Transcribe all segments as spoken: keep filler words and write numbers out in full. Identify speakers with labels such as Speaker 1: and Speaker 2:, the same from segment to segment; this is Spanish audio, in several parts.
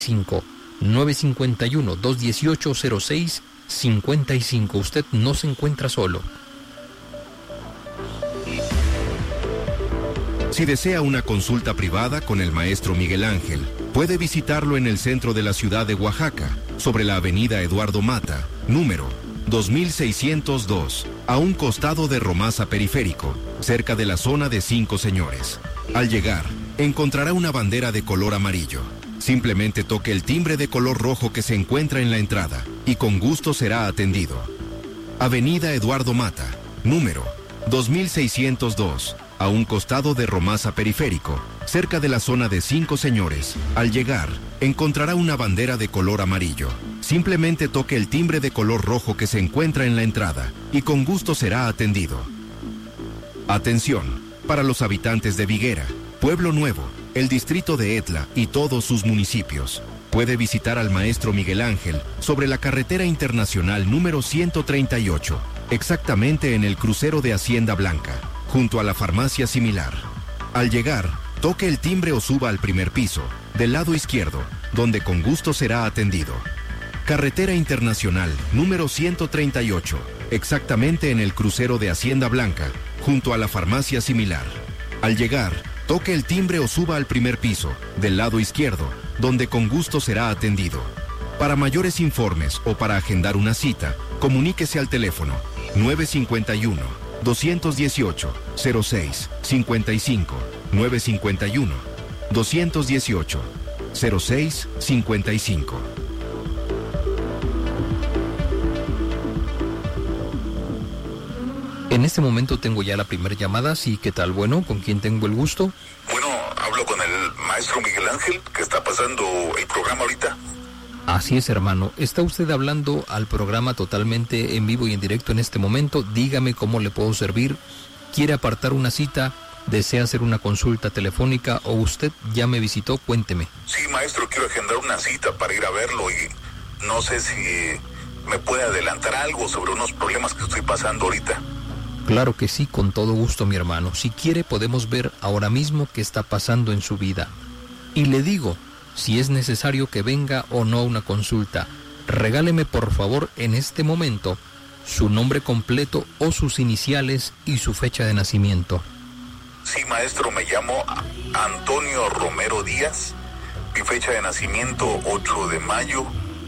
Speaker 1: cinco nueve cinco uno, dos uno ocho, cero seis cinco cinco. Usted no se encuentra solo.
Speaker 2: Si desea una consulta privada con el maestro Miguel Ángel, puede visitarlo en el centro de la ciudad de Oaxaca, sobre la avenida Eduardo Mata, número dos mil seiscientos dos, a un costado de Romasa Periférico, cerca de la zona de Cinco Señores. Al llegar, encontrará una bandera de color amarillo. Simplemente toque el timbre de color rojo que se encuentra en la entrada y con gusto será atendido. Avenida Eduardo Mata, número dos mil seiscientos dos, a un costado de Romasa Periférico, cerca de la zona de Cinco Señores. Al llegar, encontrará una bandera de color amarillo. Simplemente toque el timbre de color rojo que se encuentra en la entrada y con gusto será atendido. Atención, para los habitantes de Viguera, Pueblo Nuevo, el distrito de Etla y todos sus municipios. Puede visitar al maestro Miguel Ángel sobre la carretera internacional número ciento treinta y ocho, exactamente en el crucero de Hacienda Blanca, junto a la farmacia Similar. Al llegar, toque el timbre o suba al primer piso, del lado izquierdo, donde con gusto será atendido. Carretera Internacional número ciento treinta y ocho, exactamente en el crucero de Hacienda Blanca, junto a la farmacia Similar. Al llegar, toque el timbre o suba al primer piso, del lado izquierdo, donde con gusto será atendido. Para mayores informes o para agendar una cita, comuníquese al teléfono nueve cinco uno, dos uno ocho, cero seis cinco cinco, nueve cinco uno, dos uno ocho, cero seis cinco cinco.
Speaker 1: En este momento tengo ya la primera llamada, sí, ¿qué tal? Bueno, ¿con quién tengo el gusto?
Speaker 3: Bueno, hablo con el maestro Miguel Ángel, que está pasando el programa ahorita.
Speaker 1: Así es, hermano. Está usted hablando al programa totalmente en vivo y en directo en este momento. Dígame cómo le puedo servir. ¿Quiere apartar una cita? ¿Desea hacer una consulta telefónica o usted ya me visitó? Cuénteme.
Speaker 3: Sí, maestro, quiero agendar una cita para ir a verlo y no sé si me puede adelantar algo sobre unos problemas que estoy pasando ahorita.
Speaker 1: Claro que sí, con todo gusto, mi hermano. Si quiere, podemos ver ahora mismo qué está pasando en su vida. Y le digo, si es necesario que venga o no a una consulta, regáleme por favor en este momento su nombre completo o sus iniciales y su fecha de nacimiento.
Speaker 3: Sí, maestro, me llamo Antonio Romero Díaz. Mi fecha de nacimiento, ocho de mayo.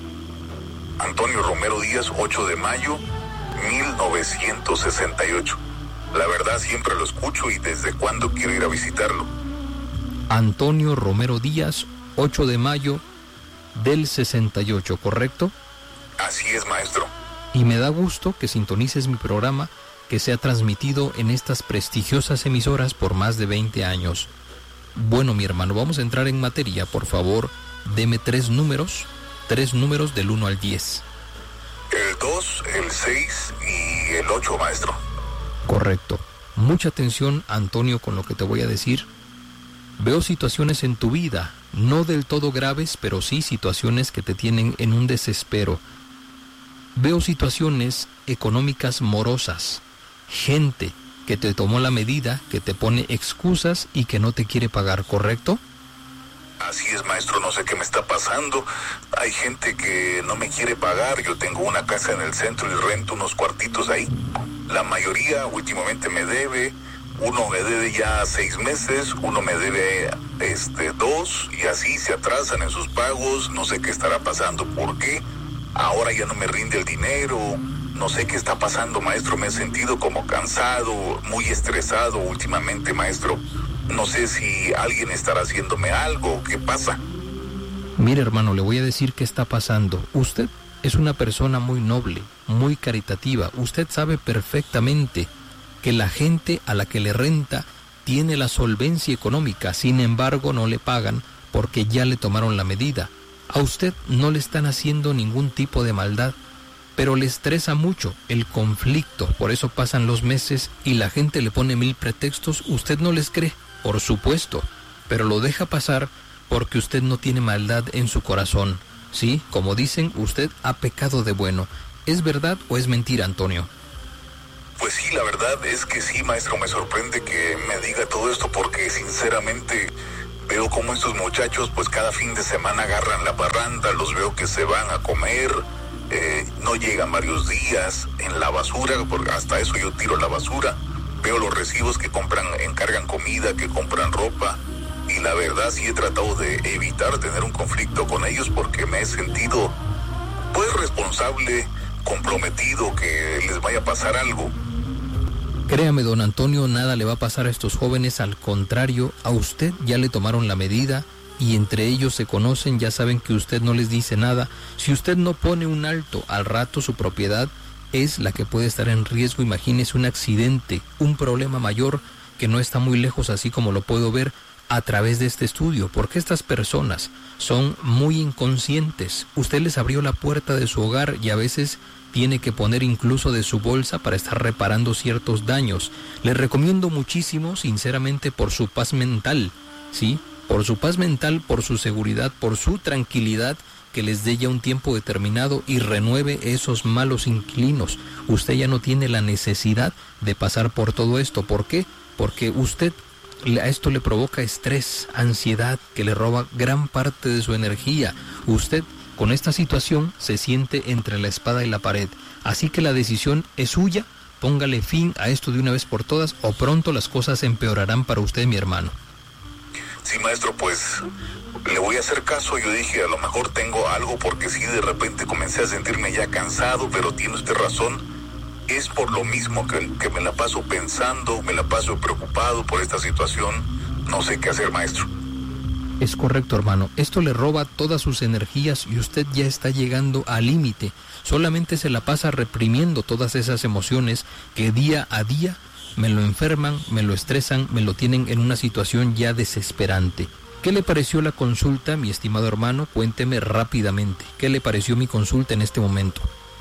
Speaker 3: Antonio Romero Díaz, ocho de mayo. mil novecientos sesenta y ocho. La verdad siempre lo escucho y desde cuándo quiero ir a visitarlo.
Speaker 1: Antonio Romero Díaz, ocho de mayo del sesenta y ocho, ¿correcto?
Speaker 3: Así es, maestro.
Speaker 1: Y me da gusto que sintonices mi programa, que se ha transmitido en estas prestigiosas emisoras por más de veinte años. Bueno, mi hermano, vamos a entrar en materia. Por favor, deme tres números, tres números del uno al diez.
Speaker 3: El dos, el seis y el ocho, maestro.
Speaker 1: Correcto. Mucha atención, Antonio, con lo que te voy a decir. Veo situaciones en tu vida, no del todo graves, pero sí situaciones que te tienen en un desespero. Veo situaciones económicas morosas, gente que te tomó la medida, que te pone excusas y que no te quiere pagar, ¿correcto?
Speaker 3: Así es, maestro, no sé qué me está pasando. Hay gente que no me quiere pagar. Yo tengo una casa en el centro y rento unos cuartitos ahí. La mayoría últimamente me debe. Uno me debe ya seis meses, uno me debe este dos, y así se atrasan en sus pagos. No sé qué estará pasando, ¿por qué? Ahora ya no me rinde el dinero. No sé qué está pasando, maestro. Me he sentido como cansado, muy estresado últimamente, maestro. No sé si alguien estará haciéndome algo. ¿Qué pasa?
Speaker 1: Mire, hermano, le voy a decir qué está pasando. Usted es una persona muy noble, muy caritativa. Usted sabe perfectamente que la gente a la que le renta tiene la solvencia económica. Sin embargo, no le pagan porque ya le tomaron la medida. A usted no le están haciendo ningún tipo de maldad, pero le estresa mucho el conflicto. Por eso pasan los meses y la gente le pone mil pretextos. Usted no les cree. Por supuesto, pero lo deja pasar porque usted no tiene maldad en su corazón. Sí, como dicen, usted ha pecado de bueno. ¿Es verdad o es mentira, Antonio?
Speaker 3: Pues sí, la verdad es que sí, maestro. Me sorprende que me diga todo esto porque sinceramente Veo cómo estos muchachos pues cada fin de semana agarran la parranda, los veo que se van a comer, eh, no llegan varios días en la basura, porque hasta eso yo tiro la basura. Veo los recibos que compran, encargan comida, que compran ropa, y la verdad sí he tratado de evitar tener un conflicto con ellos porque me he sentido pues responsable, comprometido que les vaya a pasar algo.
Speaker 1: Créame, don Antonio, nada le va a pasar a estos jóvenes, al contrario, a usted ya le tomaron la medida y entre ellos se conocen, ya saben que usted no les dice nada. Si usted no pone un alto, al rato su propiedad es la que puede estar en riesgo. Imagínese un accidente, un problema mayor que no está muy lejos, así como lo puedo ver a través de este estudio, porque estas personas son muy inconscientes. Usted les abrió la puerta de su hogar y a veces tiene que poner incluso de su bolsa para estar reparando ciertos daños. Les recomiendo muchísimo, sinceramente, por su paz mental, ¿sí? Por su paz mental, por su seguridad, por su tranquilidad, que les dé ya un tiempo determinado y renueve esos malos inquilinos. Usted ya no tiene la necesidad de pasar por todo esto. ¿Por qué? Porque usted a esto le provoca estrés, ansiedad, que le roba gran parte de su energía. Usted con esta situación se siente entre la espada y la pared. Así que la decisión es suya. Póngale fin a esto de una vez por todas o pronto las cosas empeorarán para usted, mi hermano.
Speaker 3: Sí, maestro, pues le voy a hacer caso. Yo dije, a lo mejor tengo algo, porque sí, de repente comencé a sentirme ya cansado, pero tiene usted razón. Es por lo mismo que, que me la paso pensando, me la paso preocupado por esta situación. No sé qué hacer, maestro.
Speaker 1: Es correcto, hermano. Esto le roba todas sus energías y usted ya está llegando al límite. Solamente se la pasa reprimiendo todas esas emociones que día a día me lo enferman, me lo estresan, me lo tienen en una situación ya desesperante. ¿Qué le pareció la consulta, mi estimado hermano? Cuénteme rápidamente. ¿Qué le pareció mi consulta en este momento?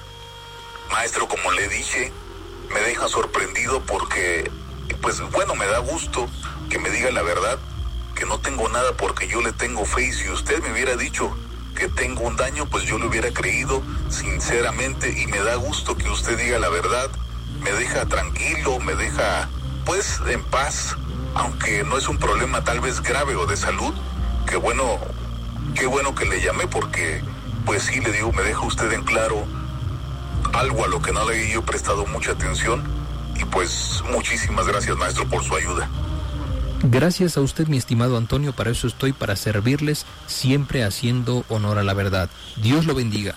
Speaker 3: Maestro, como le dije, me deja sorprendido porque, pues bueno, me da gusto que me diga la verdad, que no tengo nada porque yo le tengo fe, y si usted me hubiera dicho que tengo un daño, pues yo le hubiera creído sinceramente, y me da gusto que usted diga la verdad. Me deja tranquilo, me deja pues en paz, aunque no es un problema tal vez grave o de salud. Qué bueno, qué bueno que le llamé, porque pues sí, le digo, me deja usted en claro algo a lo que no le he yo prestado mucha atención, y pues muchísimas gracias, maestro, por su ayuda.
Speaker 1: Gracias a usted, mi estimado Antonio, para eso estoy, para servirles, siempre haciendo honor a la verdad. Dios lo bendiga.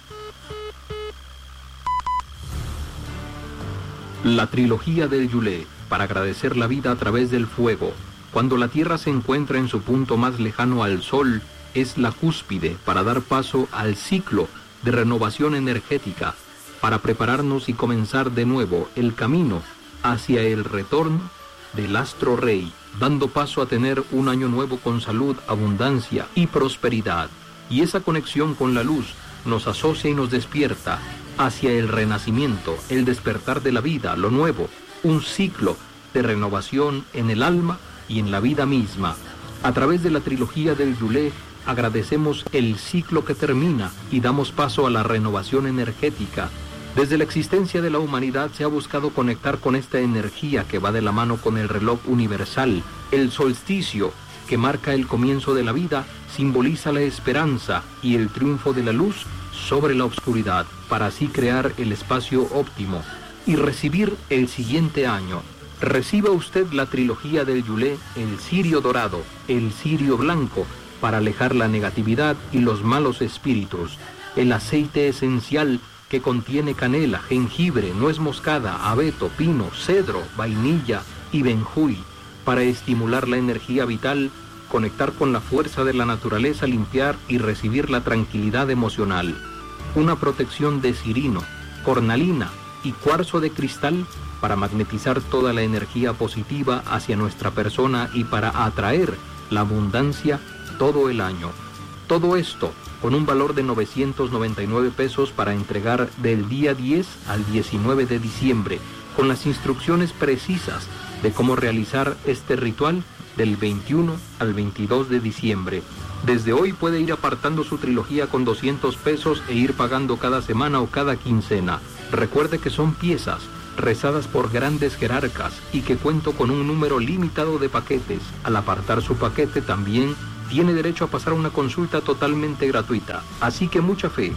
Speaker 1: La trilogía del Yulé, para agradecer la vida a través del fuego. Cuando la Tierra se encuentra en su punto más lejano al Sol, es la cúspide para dar paso al ciclo de renovación energética, para prepararnos y comenzar de nuevo el camino hacia el retorno del astro rey, dando paso a tener un año nuevo con salud, abundancia y prosperidad. Y esa conexión con la luz nos asocia y nos despierta hacia el renacimiento, el despertar de la vida, lo nuevo, un ciclo de renovación en el alma y en la vida misma. A través de la trilogía del Yulé agradecemos el ciclo que termina y damos paso a la renovación energética. Desde la existencia de la humanidad se ha buscado conectar con esta energía que va de la mano con el reloj universal. El solsticio, que marca el comienzo de la vida, simboliza la esperanza y el triunfo de la luz sobre la oscuridad, para así crear el espacio óptimo y recibir el siguiente año. Reciba usted la trilogía del Yulé, el cirio dorado, el cirio blanco, para alejar la negatividad y los malos espíritus, el aceite esencial que contiene canela, jengibre, nuez moscada, abeto, pino, cedro, vainilla y benjuy, para estimular la energía vital, conectar con la fuerza de la naturaleza, limpiar y recibir la tranquilidad emocional. Una protección de cirino, cornalina y cuarzo de cristal para magnetizar toda la energía positiva hacia nuestra persona y para atraer la abundancia todo el año. Todo esto con un valor de novecientos noventa y nueve pesos para entregar del día diez al diecinueve de diciembre, con las instrucciones precisas de cómo realizar este ritual del veintiuno al veintidós de diciembre. Desde hoy puede ir apartando su trilogía con doscientos pesos e ir pagando cada semana o cada quincena. Recuerde que son piezas rezadas por grandes jerarcas y que cuento con un número limitado de paquetes. Al apartar su paquete también tiene derecho a pasar una consulta totalmente gratuita. Así que mucha fe.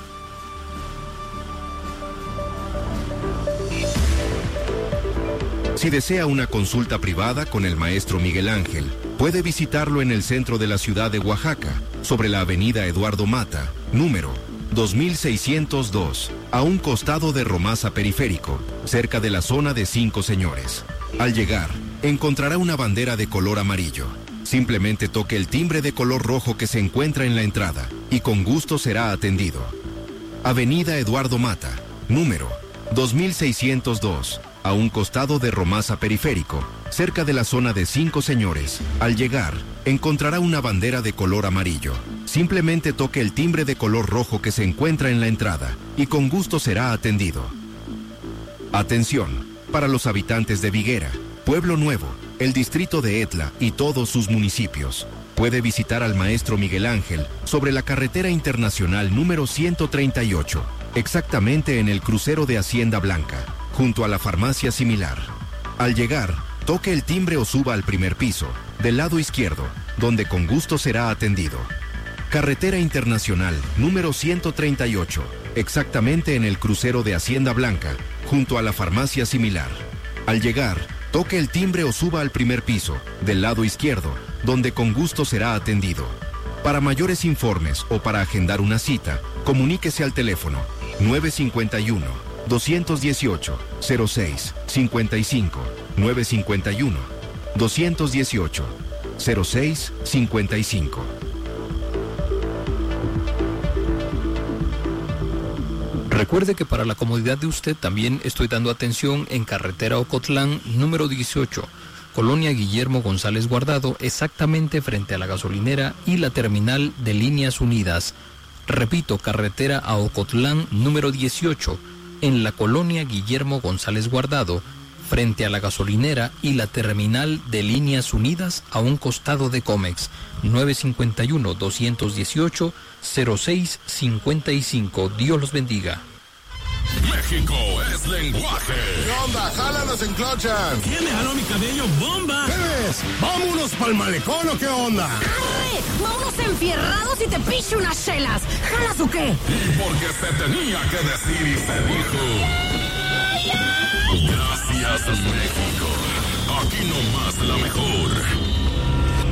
Speaker 2: Si desea una consulta privada con el maestro Miguel Ángel, puede visitarlo en el centro de la ciudad de Oaxaca, sobre la avenida Eduardo Mata, número dos mil seiscientos dos, a un costado de Romasa Periférico, cerca de la zona de Cinco Señores. Al llegar, encontrará una bandera de color amarillo. Simplemente toque el timbre de color rojo que se encuentra en la entrada y con gusto será atendido. Avenida Eduardo Mata, número dos mil seiscientos dos, a un costado de Romasa Periférico, cerca de la zona de Cinco Señores. Al llegar, encontrará una bandera de color amarillo. Simplemente toque el timbre de color rojo que se encuentra en la entrada y con gusto será atendido. Atención, para los habitantes de Viguera, Pueblo Nuevo, el distrito de Etla y todos sus municipios. Puede visitar al maestro Miguel Ángel sobre la carretera internacional número ciento treinta y ocho, exactamente en el crucero de Hacienda Blanca, junto a la farmacia similar. Al llegar, toque el timbre o suba al primer piso, del lado izquierdo, donde con gusto será atendido. Carretera Internacional número ciento treinta y ocho, exactamente en el crucero de Hacienda Blanca, junto a la farmacia similar. Al llegar, toque el timbre o suba al primer piso, del lado izquierdo, donde con gusto será atendido. Para mayores informes o para agendar una cita, comuníquese al teléfono nueve cinco uno, dos uno ocho, cero seis cinco cinco, nueve cinco uno, dos uno ocho, cero seis cinco cinco.
Speaker 1: Recuerde que para la comodidad de usted también estoy dando atención en carretera Ocotlán número dieciocho, Colonia Guillermo González Guardado, exactamente frente a la gasolinera y la terminal de Líneas Unidas. Repito, carretera a Ocotlán número dieciocho, en la Colonia Guillermo González Guardado, frente a la gasolinera y la terminal de Líneas Unidas, a un costado de Comex. Nueve cinco uno, dos uno ocho, cero seis cinco cinco. Dios los bendiga.
Speaker 4: México es lenguaje.
Speaker 5: ¿Qué onda? ¡Jálanos en Clochan!
Speaker 4: ¿Quién me jaló mi cabello? ¡Bomba!
Speaker 5: ¿Qué ves? ¿Vámonos pa'l malecón o qué onda?
Speaker 6: ¡Arre! ¡Vámonos enfierrados y te piche unas chelas! ¿Jalas o qué?
Speaker 4: Y porque se tenía que decir y se dijo. Gracias, México. Aquí nomás la mejor.